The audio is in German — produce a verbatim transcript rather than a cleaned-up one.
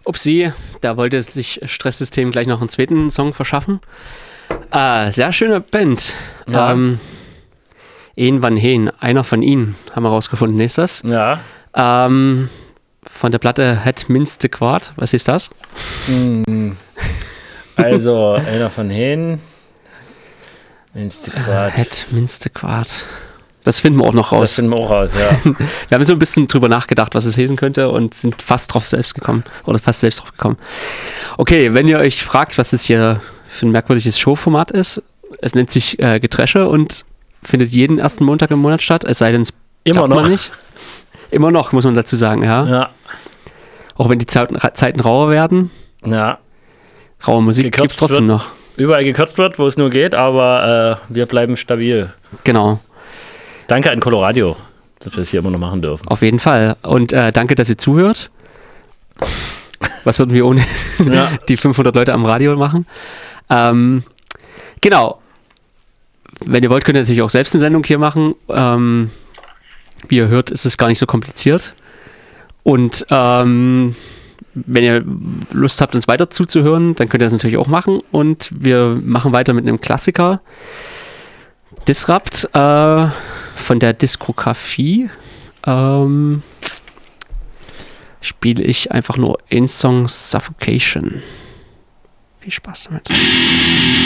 Upsi, da wollte sich Stresssystem gleich noch einen zweiten Song verschaffen. Äh, sehr schöne Band. Ja. Ähm, Een van Heen, einer von ihnen, haben wir rausgefunden, ist das. Ja. Ähm, von der Platte Het Minste Kwaad. Was ist das? Also, einer von Heen. Minste Kwaad. Äh, Het Minste Kwaad. Das finden wir auch noch raus. Das finden wir auch raus, ja. Wir haben so ein bisschen drüber nachgedacht, was es heißen könnte und sind fast drauf selbst gekommen. Oder fast selbst drauf gekommen. Okay, wenn ihr euch fragt, was das hier für ein merkwürdiges Showformat ist, es nennt sich äh, Geträsche und findet jeden ersten Montag im Monat statt, es sei denn, es Immer klappt noch. mal nicht. Immer noch, muss man dazu sagen, ja. Ja. Auch wenn die Zeiten, Zeiten rauer werden, Ja. raue Musik Gekürzt gibt es trotzdem wird. noch. Überall gekürzt wird, wo es nur geht, aber äh, wir bleiben stabil. Genau, Danke an Coloradio, dass wir es hier immer noch machen dürfen. auf jeden Fall. Und äh, danke, dass ihr zuhört. Was würden wir ohne Ja. die fünfhundert Leute am Radio machen? Ähm, genau. Wenn ihr wollt, könnt ihr natürlich auch selbst eine Sendung hier machen. Ähm, wie ihr hört, ist es gar nicht so kompliziert. Und ähm, wenn ihr Lust habt, uns weiter zuzuhören, dann könnt ihr das natürlich auch machen. Und wir machen weiter mit einem Klassiker. Disrupt äh, von der Diskografie. Ähm, spiele ich einfach nur einen Song, Suffocation. Viel Spaß damit.